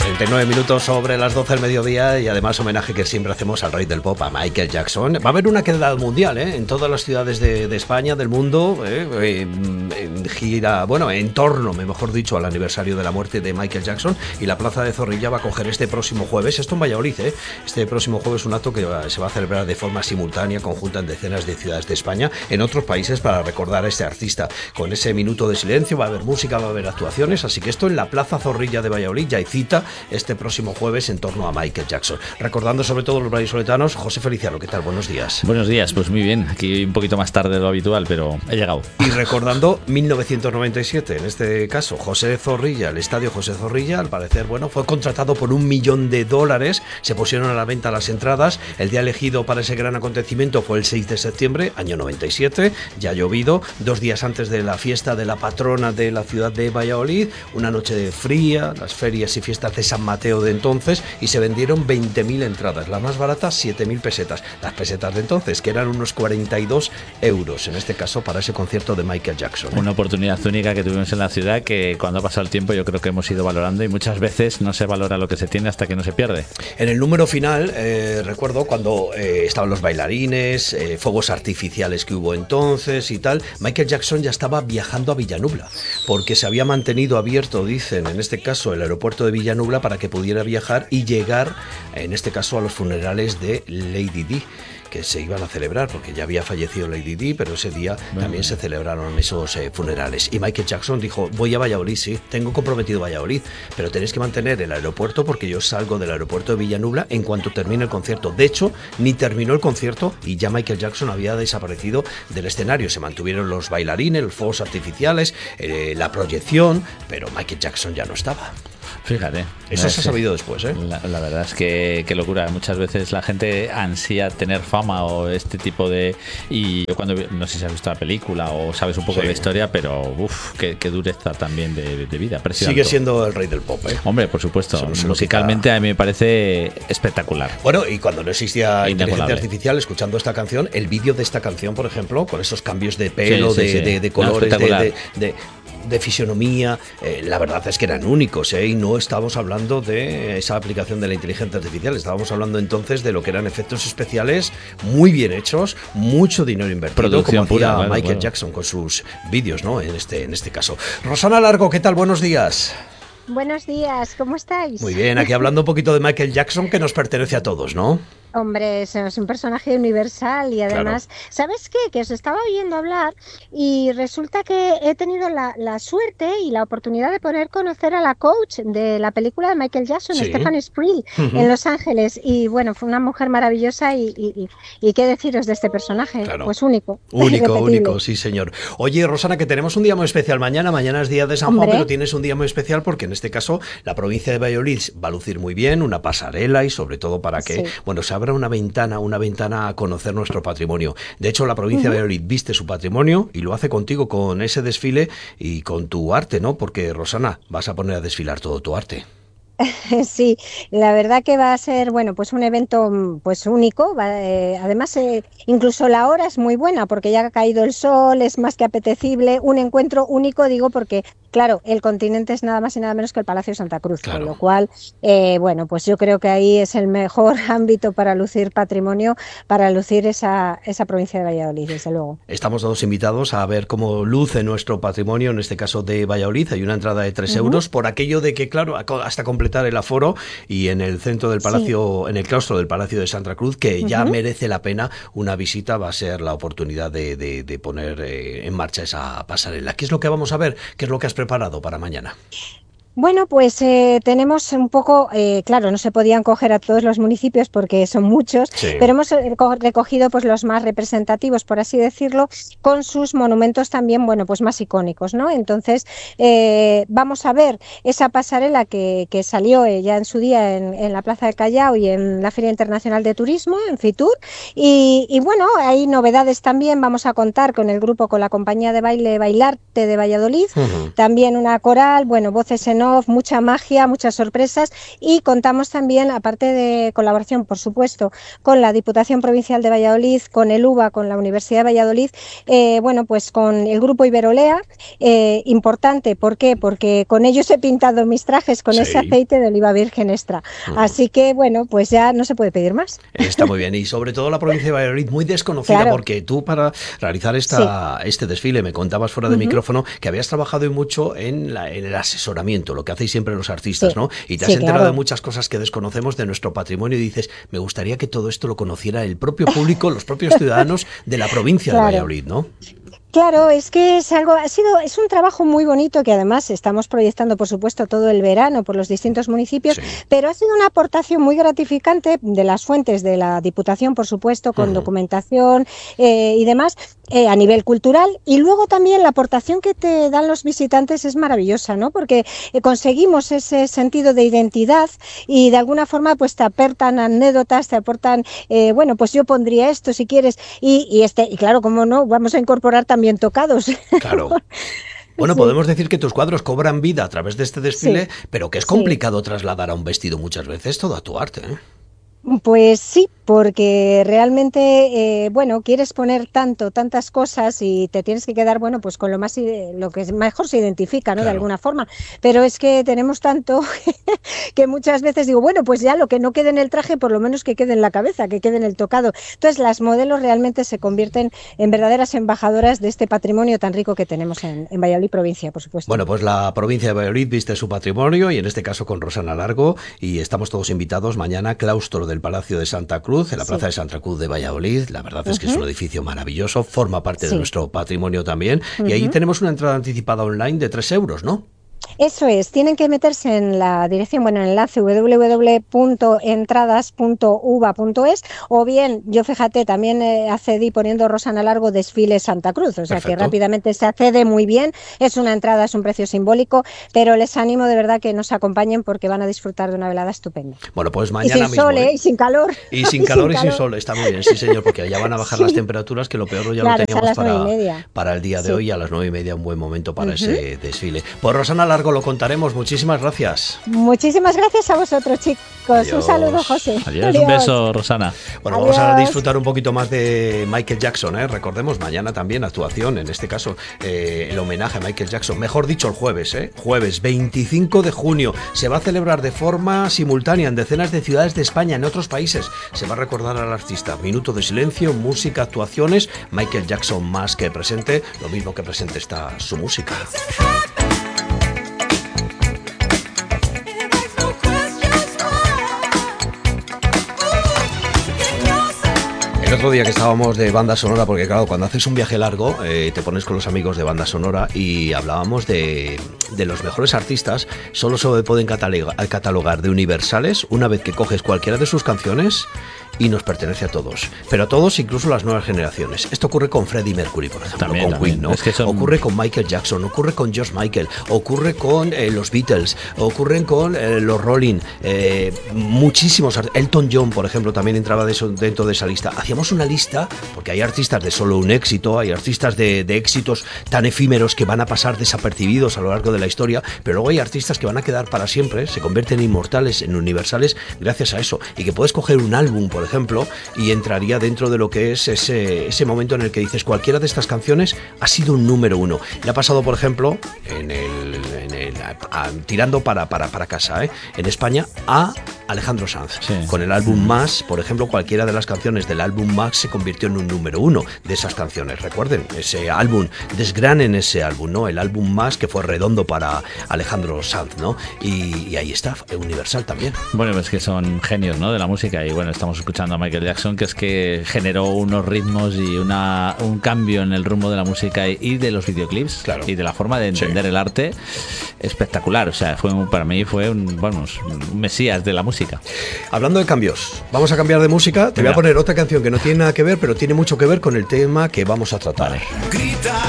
39 minutos sobre las 12 del mediodía y además homenaje que siempre hacemos al rey del pop, a Michael Jackson. Va a haber una quedada mundial en todas las ciudades de España, del mundo, en gira, en torno, mejor dicho, al aniversario de la muerte de Michael Jackson, y la Plaza de Zorrilla va a coger este próximo jueves, esto en Valladolid, este próximo jueves, un acto que se va a celebrar de forma simultánea, conjunta en decenas de ciudades de España, en otros países, para recordar a este artista. Con ese minuto de silencio va a haber música, va a haber actuaciones, así que esto en la Plaza Zorrilla de Valladolid ya hay cita este próximo jueves en torno a Michael Jackson. Recordando sobre todo los vallisoletanos, José Feliciano, ¿qué tal? Buenos días. Buenos días, pues muy bien, aquí un poquito más tarde de lo habitual, pero he llegado. Y recordando 1997, en este caso, José Zorrilla, el estadio José Zorrilla, al parecer, fue contratado por $1 millón, se pusieron a la venta las entradas, el día elegido para ese gran acontecimiento fue el 6 de septiembre, año 97, ya ha llovido, 2 días antes de la fiesta de la patrona de la ciudad de Valladolid, una noche fría, las ferias y fiestas de San Mateo de entonces, y se vendieron 20.000 entradas, la más barata 7.000 pesetas, las pesetas de entonces, que eran unos 42 euros, en este caso para ese concierto de Michael Jackson. Una oportunidad única que tuvimos en la ciudad, que cuando ha pasado el tiempo yo creo que hemos ido valorando, y muchas veces no se valora lo que se tiene hasta que no se pierde. En el número final, recuerdo cuando estaban los bailarines, fuegos artificiales que hubo entonces y tal, Michael Jackson ya estaba viajando a Villanubla, porque se había mantenido abierto, dicen, en este caso el aeropuerto de Villanubla, para que pudiera viajar y llegar, en este caso, a los funerales de Lady Di, que se iban a celebrar, porque ya había fallecido Lady Di, pero ese día también se celebraron esos funerales. Y Michael Jackson dijo, voy a Valladolid, sí, tengo comprometido Valladolid, pero tenéis que mantener el aeropuerto, porque yo salgo del aeropuerto de Villanubla en cuanto termine el concierto. De hecho, ni terminó el concierto y ya Michael Jackson había desaparecido del escenario. Se mantuvieron los bailarines, los fuegos artificiales, la proyección, pero Michael Jackson ya no estaba. Fíjate. Eso se ha sabido después, La verdad es que qué locura. Muchas veces la gente ansía tener fama o este tipo de... Y yo cuando... No sé si has visto la película o sabes un poco de la historia, pero qué dureza también de vida. Precio Sigue alto. siendo el rey del pop, Hombre, por supuesto. Musicalmente a mí me parece espectacular. Y cuando no existía inteligencia artificial, escuchando esta canción, el vídeo de esta canción, por ejemplo, con esos cambios de pelo, de colores, de fisionomía, la verdad es que eran únicos, y no estábamos hablando de esa aplicación de la inteligencia artificial, estábamos hablando entonces de lo que eran efectos especiales muy bien hechos, mucho dinero invertido, producción como hacía pura, Michael Jackson con sus vídeos, en este caso. Rosana Largo, ¿qué tal? Buenos días. Buenos días, ¿cómo estáis? Muy bien, aquí hablando un poquito de Michael Jackson, que nos pertenece a todos, ¿no? Hombre, es un personaje universal y además, claro. ¿Sabes qué? Que os estaba oyendo hablar y resulta que he tenido la suerte y la oportunidad de poder conocer a la coach de la película de Michael Jackson, Stephanie Sprill, en Los Ángeles, y fue una mujer maravillosa y qué deciros de este personaje, pues único. Único, sí señor. Oye, Rosana, que tenemos un día muy especial mañana es día de San Juan, pero tienes un día muy especial porque en este caso la provincia de Valladolid va a lucir muy bien, una pasarela y sobre todo para que, se abra una ventana a conocer nuestro patrimonio. De hecho, la provincia de Valladolid viste su patrimonio y lo hace contigo con ese desfile y con tu arte, ¿no? Porque, Rosana, vas a poner a desfilar todo tu arte. Sí, la verdad que va a ser, pues un evento pues único, además incluso la hora es muy buena porque ya ha caído el sol, es más que apetecible, un encuentro único, digo, porque claro, el continente es nada más y nada menos que el Palacio de Santa Cruz, con lo cual, pues yo creo que ahí es el mejor ámbito para lucir patrimonio, para lucir esa provincia de Valladolid, desde luego. Estamos todos invitados a ver cómo luce nuestro patrimonio, en este caso de Valladolid. Hay una entrada de 3 euros por aquello de que, claro, hasta completar el aforo, y en el centro del palacio, en el claustro del Palacio de Santa Cruz, que ya merece la pena una visita, va a ser la oportunidad de poner en marcha esa pasarela. ¿Qué es lo que vamos a ver? ¿Qué es lo que has preparado para mañana? Bueno, pues tenemos un poco, claro, no se podían coger a todos los municipios porque son muchos, pero hemos recogido pues los más representativos, por así decirlo, con sus monumentos también, pues más icónicos, ¿no? Entonces, vamos a ver esa pasarela que salió ya en su día en la Plaza de Callao y en la Feria Internacional de Turismo, en Fitur, y bueno, hay novedades también, vamos a contar con el grupo, con la compañía de baile Bailarte de Valladolid, también una coral, voces en spin-off, mucha magia, muchas sorpresas, y contamos también, aparte de colaboración, por supuesto, con la Diputación Provincial de Valladolid, con el UVA, con la Universidad de Valladolid, bueno, pues con el grupo Iberolea, importante, ¿por qué? Porque con ellos he pintado mis trajes con ese aceite de oliva virgen extra. Así que, bueno, pues ya no se puede pedir más. Está muy bien, y sobre todo la provincia de Valladolid muy desconocida, porque tú para realizar este desfile me contabas fuera de micrófono que habías trabajado mucho en el asesoramiento, lo que hacéis siempre los artistas, ¿no? Y te has enterado de muchas cosas que desconocemos de nuestro patrimonio y dices, me gustaría que todo esto lo conociera el propio público, los propios ciudadanos de la provincia de Valladolid, ¿no? Claro, es que es un trabajo muy bonito que además estamos proyectando, por supuesto, todo el verano por los distintos municipios, pero ha sido una aportación muy gratificante de las fuentes de la Diputación, por supuesto, con documentación y demás, a nivel cultural, y luego también la aportación que te dan los visitantes es maravillosa, ¿no? Porque conseguimos ese sentido de identidad y de alguna forma pues te aportan anécdotas, te aportan, bueno, pues yo pondría esto si quieres, y claro, cómo no, vamos a incorporar también tocados. Claro. Bueno, podemos decir que tus cuadros cobran vida a través de este desfile, pero que es complicado trasladar a un vestido muchas veces toda tu arte, ¿eh? Pues sí, porque realmente, bueno, quieres poner tantas cosas y te tienes que quedar, bueno, pues con lo que mejor se identifica, ¿no? Claro. De alguna forma. Pero es que tenemos tanto que muchas veces digo, bueno, pues ya lo que no quede en el traje, por lo menos que quede en la cabeza, que quede en el tocado. Entonces, las modelos realmente se convierten en verdaderas embajadoras de este patrimonio tan rico que tenemos en Valladolid provincia, por supuesto. Bueno, pues la provincia de Valladolid viste su patrimonio, y en este caso con Rosana Largo, y estamos todos invitados mañana, claustro del Palacio de Santa Cruz, en la Plaza de Santa Cruz de Valladolid. La verdad es que es un edificio maravilloso, forma parte de nuestro patrimonio también, y ahí tenemos una entrada anticipada online de 3 euros, ¿no? Eso es, tienen que meterse en la dirección, bueno, en el enlace www.entradas.uva.es, o bien, yo fíjate, también accedí poniendo Rosana Largo desfile Santa Cruz, o sea que rápidamente se accede muy bien, es una entrada, es un precio simbólico, pero les animo de verdad que nos acompañen porque van a disfrutar de una velada estupenda. Bueno, pues mañana mismo. Y sin sol, y sin calor. Y sin calor y sin sol, está muy bien, sí señor, porque allá van a bajar las temperaturas, que lo peor ya lo teníamos para el día de hoy, a las 9:30, un buen momento para ese desfile. Pues Rosana Largo, lo contaremos. Muchísimas gracias. Muchísimas gracias a vosotros, chicos. Adiós. Un saludo, José. Adiós. Un beso, Rosana. Bueno, vamos a disfrutar un poquito más de Michael Jackson, ¿eh? Recordemos, mañana también actuación, en este caso el homenaje a Michael Jackson, mejor dicho el jueves, jueves 25 de junio. Se va a celebrar de forma simultánea en decenas de ciudades de España, en otros países. Se va a recordar al artista. Minuto de silencio, música, actuaciones. Michael Jackson más que presente, lo mismo que presente está su música. El otro día que estábamos de banda sonora, porque claro, cuando haces un viaje largo te pones con los amigos de banda sonora y hablábamos de los mejores artistas, solo se pueden catalogar de universales una vez que coges cualquiera de sus canciones y nos pertenece a todos, pero a todos, incluso las nuevas generaciones. Esto ocurre con Freddie Mercury, por ejemplo, con Queen, ¿no? Es que ocurre con Michael Jackson, ocurre con George Michael, ocurre con los Beatles, ocurren con los Rolling, muchísimos. Elton John, por ejemplo, también entraba dentro de esa lista. Hacíamos una lista, porque hay artistas de solo un éxito, hay artistas de éxitos tan efímeros que van a pasar desapercibidos a lo largo de la historia, pero luego hay artistas que van a quedar para siempre, se convierten en inmortales, en universales, gracias a eso, y que puedes coger un álbum, por ejemplo, y entraría dentro de lo que es ese momento en el que dices, cualquiera de estas canciones ha sido un número uno. Le ha pasado, por ejemplo, tirando para casa, en España, a Alejandro Sanz. Con el álbum Más, por ejemplo, cualquiera de las canciones del álbum Más se convirtió en un número uno de esas canciones. Recuerden, ese álbum, desgranen ese álbum, ¿no? El álbum Más, que fue redondo para Alejandro Sanz, ¿no? Y ahí está, Universal también. Bueno, pues que son genios, ¿no? De la música, y bueno, estamos escuchando a Michael Jackson, que es que generó unos ritmos y un cambio en el rumbo de la música y de los videoclips, y de la forma de entender el arte espectacular. O sea, para mí fue un mesías de la música. Hablando de cambios, vamos a cambiar de música. Te voy a poner otra canción que no tiene nada que ver, pero tiene mucho que ver con el tema que vamos a tratar. Grita